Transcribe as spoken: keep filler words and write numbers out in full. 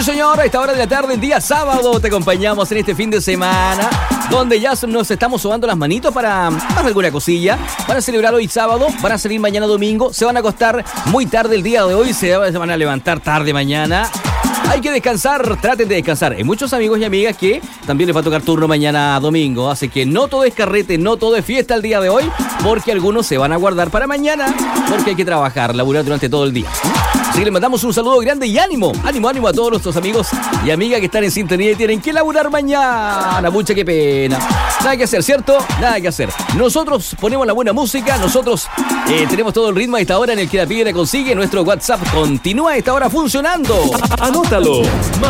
Sí, señor, a esta hora de la tarde, el día sábado, te acompañamos en este fin de semana, donde ya nos estamos sobando las manitos para más alguna cosilla. Van a celebrar hoy sábado, van a salir mañana domingo, se van a acostar muy tarde el día de hoy, se van a levantar tarde mañana. Hay que descansar, traten de descansar. Hay muchos amigos y amigas que también les va a tocar turno mañana domingo, así que no todo es carrete, no todo es fiesta el día de hoy, porque algunos se van a guardar para mañana, porque hay que trabajar, laburar durante todo el día. Así que les mandamos un saludo grande y ánimo, ánimo, ánimo a todos nuestros amigos y amigas que están en sintonía y tienen que laburar mañana. Mucha qué pena. Nada que hacer, ¿cierto? Nada que hacer. Nosotros ponemos la buena música, nosotros eh, tenemos todo el ritmo a esta hora en el que la pide la consigue. Nuestro WhatsApp continúa a esta hora funcionando. Anótalo. Más